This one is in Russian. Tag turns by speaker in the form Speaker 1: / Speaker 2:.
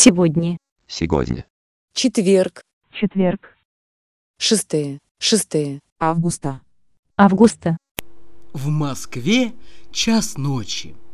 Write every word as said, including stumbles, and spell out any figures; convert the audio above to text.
Speaker 1: Сегодня.
Speaker 2: Сегодня.
Speaker 3: Четверг.
Speaker 1: Четверг.
Speaker 3: Шестое. Шестое.
Speaker 4: Августа.
Speaker 1: Августа.
Speaker 5: В Москве час ночи.